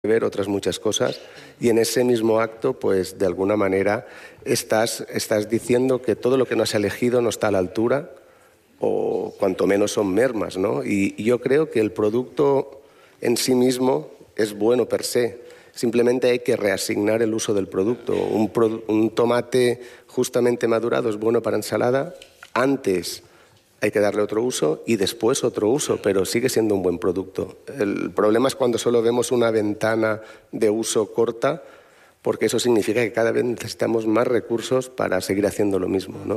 ver otras muchas cosas, y en ese mismo acto, pues de alguna manera estás diciendo que todo lo que no has elegido no está a la altura, o cuanto menos son mermas, ¿no? Y yo creo que el producto en sí mismo es bueno per se. Simplemente hay que reasignar el uso del producto. Un tomate justamente madurado es bueno para ensalada. Antes hay que darle otro uso y después otro uso, pero sigue siendo un buen producto. El problema es cuando solo vemos una ventana de uso corta, porque eso significa que cada vez necesitamos más recursos para seguir haciendo lo mismo, ¿no?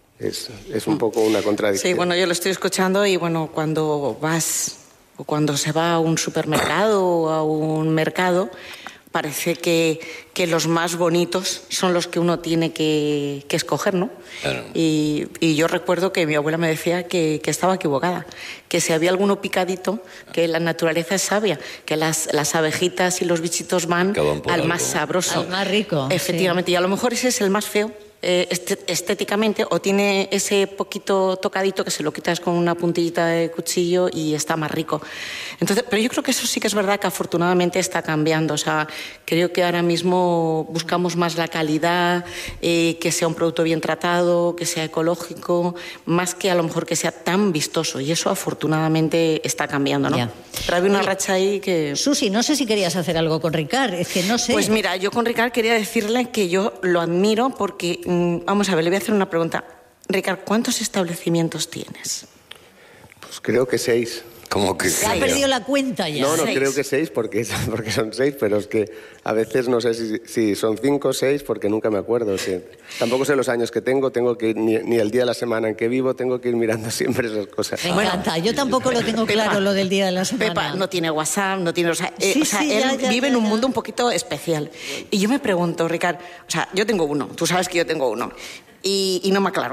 Es un poco una contradicción. Sí, bueno, yo lo estoy escuchando y bueno, cuando vas o cuando se va a un supermercado o a un mercado, parece que los más bonitos son los que uno tiene que escoger, ¿no? Claro. Y yo recuerdo que mi abuela me decía que estaba equivocada, que si había alguno picadito, que la naturaleza es sabia, que las abejitas y los bichitos van al más sabroso. Al más rico. Efectivamente, sí. Y a lo mejor ese es el más feo. Estéticamente, o tiene ese poquito tocadito que se lo quitas con una puntillita de cuchillo y está más rico. Entonces, pero yo creo que eso sí que es verdad que afortunadamente está cambiando. O sea, creo que ahora mismo buscamos más la calidad, que sea un producto bien tratado, que sea ecológico, más que a lo mejor que sea tan vistoso. Y eso afortunadamente está cambiando, ¿no? Ya. Trae una racha ahí que... Susi, no sé si querías hacer algo con Ricard, es que no sé. Pues mira, yo con Ricard quería decirle que yo lo admiro porque... Vamos a ver, le voy a hacer una pregunta. Ricard, ¿cuántos establecimientos tienes? Pues creo que 6. ¿Cómo que se ha perdido la cuenta ya? No, 6. Creo que 6 porque son 6, pero es que a veces no sé si son 5 o 6 porque nunca me acuerdo. Sí. Tampoco sé los años que tengo que ir, ni el día de la semana en que vivo, tengo que ir mirando siempre esas cosas. Me encanta, yo tampoco lo tengo claro, Pepa, lo del día de la semana. Pepa no tiene WhatsApp, no tiene... él vive en un mundo un poquito especial. Y yo me pregunto, Ricard, yo tengo uno, tú sabes que yo tengo uno, y no me aclaro.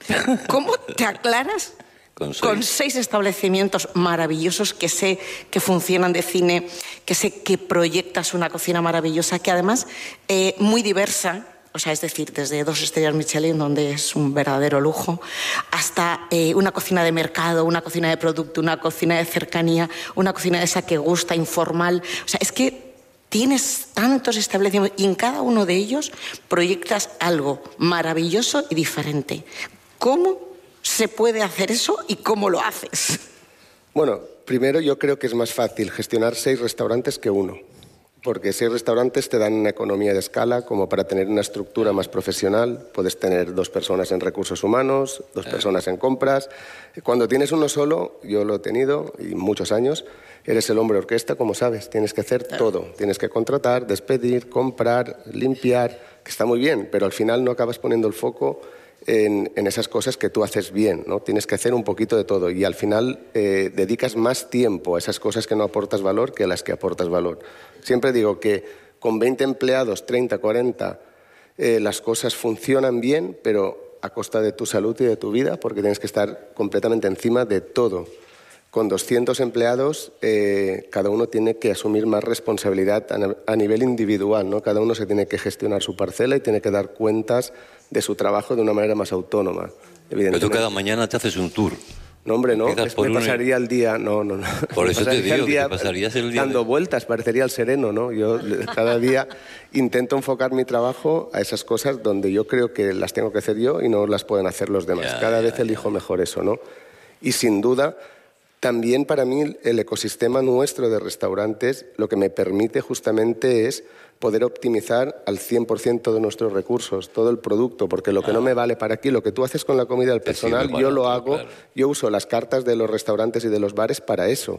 ¿Cómo te aclaras con 6 establecimientos maravillosos que sé que funcionan de cine, que sé que proyectas una cocina maravillosa, que además muy diversa, o sea, es decir, desde 2 estrellas Michelin, donde es un verdadero lujo, hasta una cocina de mercado, una cocina de producto, una cocina de cercanía, una cocina de esa que gusta, informal? O sea, es que tienes tantos establecimientos y en cada uno de ellos proyectas algo maravilloso y diferente. ¿Cómo se puede hacer eso y cómo lo haces? Bueno, primero yo creo que es más fácil gestionar 6 restaurantes que 1, porque 6 restaurantes te dan una economía de escala como para tener una estructura más profesional. Puedes tener 2 personas en recursos humanos, 2 personas en compras. Cuando tienes uno solo, yo lo he tenido y muchos años, eres el hombre orquesta, como sabes, tienes que hacer todo. Tienes que contratar, despedir, comprar, limpiar, que está muy bien, pero al final no acabas poniendo el foco en esas cosas que tú haces bien, ¿no? Tienes que hacer un poquito de todo y al final dedicas más tiempo a esas cosas que no aportas valor que a las que aportas valor. Siempre digo que con 20 empleados, 30, 40, las cosas funcionan bien, pero a costa de tu salud y de tu vida, porque tienes que estar completamente encima de todo. Con 200 empleados, cada uno tiene que asumir más responsabilidad a nivel individual, ¿no? Cada uno se tiene que gestionar su parcela y tiene que dar cuentas de su trabajo de una manera más autónoma. Pero tú cada mañana te haces un tour. No, hombre, no. Me pasaría el día... No. Por eso te digo que te pasarías el día... Dando vueltas, parecería el sereno, ¿no? Yo cada día intento enfocar mi trabajo a esas cosas donde yo creo que las tengo que hacer yo y no las pueden hacer los demás. Cada vez elijo mejor eso, ¿no? Y sin duda... También para mí el ecosistema nuestro de restaurantes lo que me permite justamente es poder optimizar al 100% de nuestros recursos, todo el producto, porque lo que no me vale para aquí, lo que tú haces con la comida del personal, yo lo hago, claro. Yo uso las cartas de los restaurantes y de los bares para eso.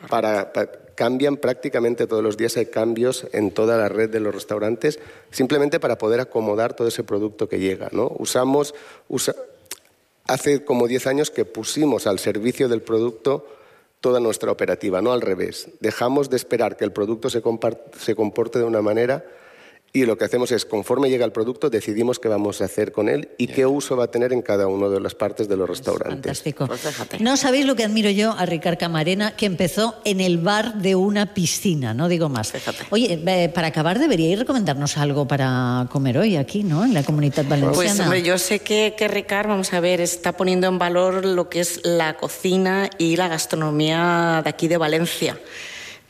Cambian prácticamente todos los días, hay cambios en toda la red de los restaurantes, simplemente para poder acomodar todo ese producto que llega, ¿no? Hace como 10 años que pusimos al servicio del producto toda nuestra operativa, no al revés. Dejamos de esperar que el producto se comporte de una manera y lo que hacemos es, conforme llega el producto, decidimos qué vamos a hacer con él y qué uso va a tener en cada una de las partes de los restaurantes. Fantástico. Pues no sabéis lo que admiro yo a Ricard Camarena, que empezó en el bar de una piscina, no digo más. Fíjate. Oye, para acabar deberíais recomendarnos algo para comer hoy aquí, ¿no? En la Comunitat Valenciana. Pues hombre, yo sé que Ricard, vamos a ver, está poniendo en valor lo que es la cocina y la gastronomía de aquí de Valencia.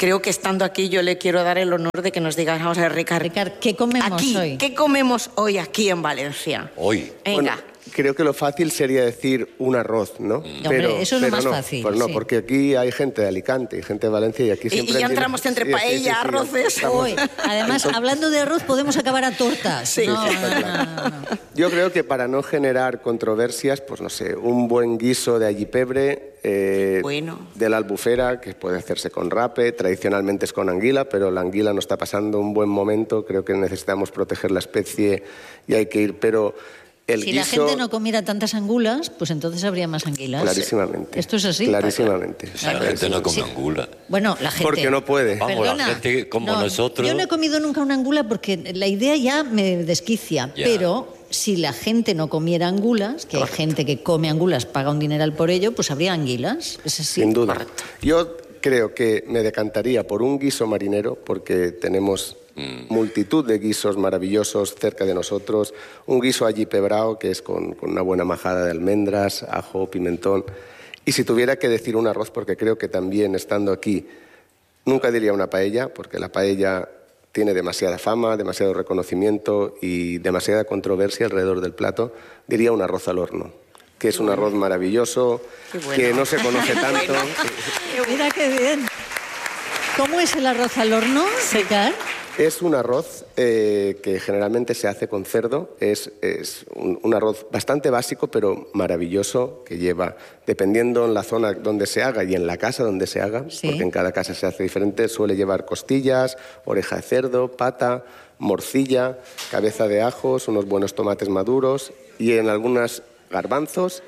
creo que estando aquí yo le quiero dar el honor de que nos diga, vamos a ver, Ricard. Ricard, ¿qué comemos hoy? ¿Qué comemos hoy aquí en Valencia? Hoy. Venga. Bueno, creo que lo fácil sería decir un arroz, ¿no? Hombre, eso es lo más fácil. Pues no, sí. porque aquí hay gente de Alicante y gente de Valencia y aquí siempre... Y ya entramos entre paella, arroces. Uy, además, hablando de arroz, podemos acabar a tortas. Sí. No. Yo creo que para no generar controversias, pues no sé, un buen guiso de allipebre, de la albufera, que puede hacerse con rape, tradicionalmente es con anguila, pero la anguila no está pasando un buen momento, creo que necesitamos proteger la especie y hay que ir, pero... Si la gente no comiera tantas angulas, pues entonces habría más anguilas. Clarísimamente. ¿Esto es así? Clarísimamente. La gente no come angula. Bueno, la gente... Porque no puede. Vamos, Perdona, la gente como nosotros... Yo no he comido nunca una angula porque la idea ya me desquicia, pero si la gente no comiera angulas, que hay gente que come angulas, paga un dineral por ello, pues habría anguilas. ¿Es así? Sin duda. Yo creo que me decantaría por un guiso marinero porque tenemos... multitud de guisos maravillosos cerca de nosotros. Un guiso allipebrao que es con una buena majada de almendras, ajo, pimentón. Y si tuviera que decir un arroz, porque creo que también estando aquí, nunca diría una paella, porque la paella tiene demasiada fama, demasiado reconocimiento y demasiada controversia alrededor del plato, diría un arroz al horno, que es un arroz maravilloso, que no se conoce tanto. Mira qué bien. ¿Cómo es el arroz al horno, Ricard? Es un arroz que generalmente se hace con cerdo. Es un arroz bastante básico, pero maravilloso, que lleva, dependiendo en la zona donde se haga y en la casa donde se haga, porque en cada casa se hace diferente, suele llevar costillas, oreja de cerdo, pata, morcilla, cabeza de ajos, unos buenos tomates maduros y en algunas garbanzos.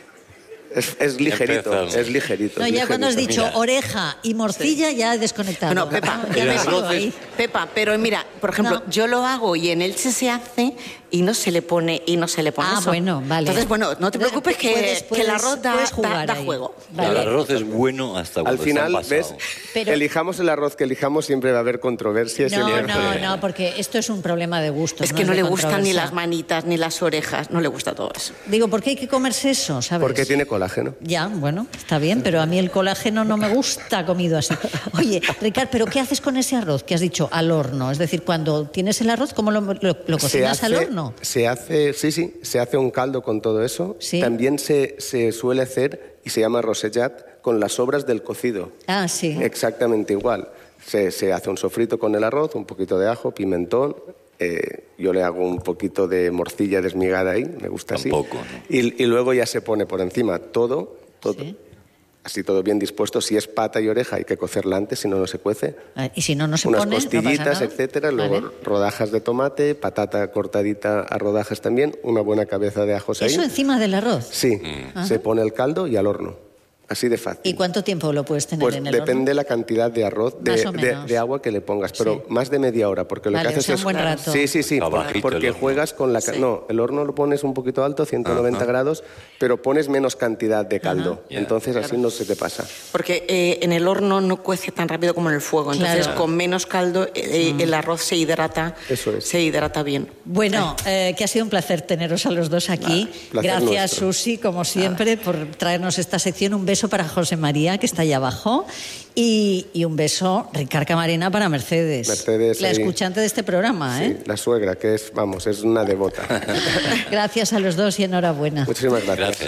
Es ligerito, es ligerito. No, ya cuando has dicho oreja y morcilla ya he desconectado. No, Pepa, pero mira, por ejemplo, yo lo hago y en Elche se hace y no se le pone eso. Bueno, vale. Entonces, bueno, no te preocupes que el arroz da juego. Vale. El arroz es bueno hasta cuando al final, está pasado. ¿ves? Pero... elijamos el arroz que elijamos, siempre va a haber controversias. No, porque esto es un problema de gustos. Es que no le gustan ni las manitas, ni las orejas, no le gusta todo eso. Digo, ¿por qué hay que comerse eso, sabes? Porque tiene colágeno. Ya, bueno, está bien, pero a mí el colágeno no me gusta comido así. Oye, Ricard, ¿pero qué haces con ese arroz que has dicho al horno? Es decir, cuando tienes el arroz, ¿cómo lo cocinas al horno? Se hace un caldo con todo eso. ¿Sí? También se suele hacer, y se llama rosellat, con las sobras del cocido. Ah, sí. Exactamente igual. Se hace un sofrito con el arroz, un poquito de ajo, pimentón. Yo le hago un poquito de morcilla desmigada ahí, me gusta así. Tampoco, ¿no? Y luego ya se pone por encima todo, ¿sí? Así todo bien dispuesto. Si es pata y oreja hay que cocerla antes, si no, no se cuece. Y si no se unas pone, costillitas, no pasa nada. etcétera. Luego rodajas de tomate, patata cortadita a rodajas también, una buena cabeza de ajos ahí. ¿Eso encima del arroz? Sí, se pone el caldo y al horno. Así de fácil. ¿Y cuánto tiempo lo puedes tener pues en el horno? Depende la cantidad de arroz, de agua que le pongas, pero más de media hora, porque lo que haces es... un buen rato. Sí, porque juegas con la... No, el horno lo pones un poquito alto, 190 grados, pero pones menos cantidad de caldo, entonces así no se te pasa. Porque en el horno no cuece tan rápido como en el fuego, entonces con menos caldo el arroz se hidrata, se hidrata bien. Bueno, que ha sido un placer teneros a los dos aquí. Gracias, nuestro. Susi, como siempre, por traernos esta sección. Un beso para José María, que está allá abajo, y un beso, Ricard Camarena, para Mercedes, la escuchante de este programa. Sí, la suegra, que es una devota. Gracias a los dos y enhorabuena. Muchísimas gracias.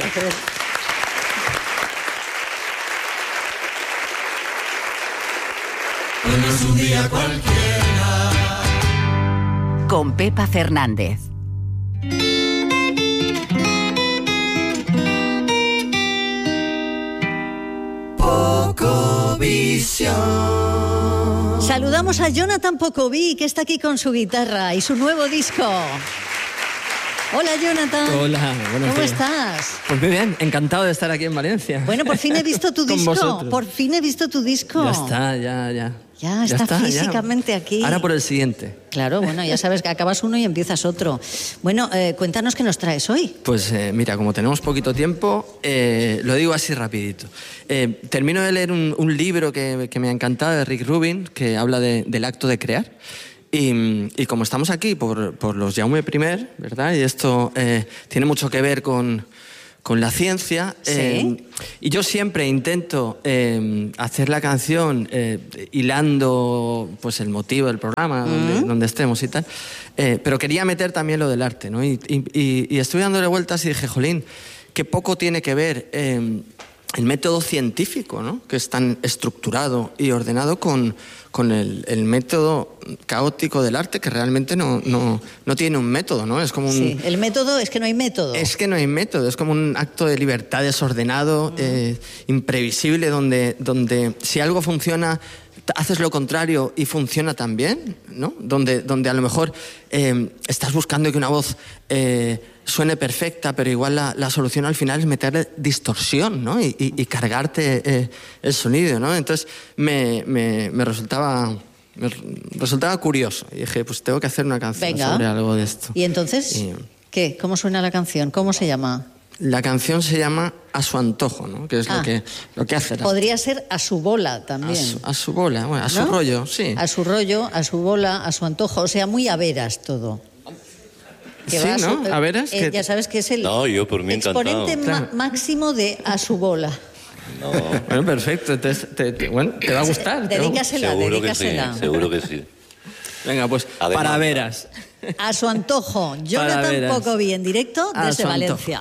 No es un día cualquiera. Con Pepa Fernández. Pocovisión. Saludamos a Jonathan Pocoví, que está aquí con su guitarra y su nuevo disco. Hola, Jonathan. Hola, buenos ¿Cómo días. estás? Pues muy bien, encantado de estar aquí en Valencia. Bueno, por fin he visto tu disco. Vosotros. Por fin he visto tu disco. Ya está, ya. Ya está físicamente aquí. Ahora por el siguiente. Claro, bueno, ya sabes que acabas uno y empiezas otro. Bueno, cuéntanos qué nos traes hoy. Pues mira, como tenemos poquito tiempo, lo digo así rapidito. Termino de leer un libro que me ha encantado, de Rick Rubin, que habla del acto de crear. Y como estamos aquí por los Jaume I, ¿verdad? Y esto tiene mucho que ver con la ciencia. Sí. Y yo siempre intento hacer la canción hilando pues, el motivo del programa, donde estemos y tal. Pero quería meter también lo del arte, ¿no? Y estuve dándole vueltas y dije, jolín, qué poco tiene que ver el método científico, ¿no? Que es tan estructurado y ordenado con el método caótico del arte, que realmente no tiene un método, ¿no? Es como un... Sí, el método es que no hay método. Es que no hay método, es como un acto de libertad desordenado, imprevisible, donde si algo funciona, haces lo contrario y funciona también, ¿no? Donde a lo mejor estás buscando que una voz suene perfecta, pero igual la solución al final es meterle distorsión, ¿no? Y cargarte el sonido, ¿no? Entonces me resultaba curioso y dije, pues tengo que hacer una canción sobre algo de esto. ¿Y entonces qué? ¿Cómo suena la canción? ¿Cómo se llama? La canción se llama A su antojo, ¿no? Que es lo que hace. Podría ser A su bola también. A su bola, bueno, a su rollo, sí. A su rollo, a su bola, a su antojo. O sea, muy a veras todo. Sí, ¿no? A veras. Ya sabes que es el yo por mí exponente máximo de A su bola. No. Bueno, perfecto. Entonces, te va a gustar. Dedícasela. Seguro que sí. Venga, pues además, para veras. A su antojo. Yo tampoco vi en directo desde Valencia.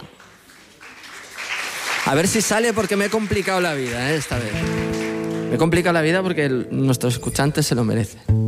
A ver si sale, porque me he complicado la vida esta vez. Me he complicado la vida porque nuestros escuchantes se lo merecen.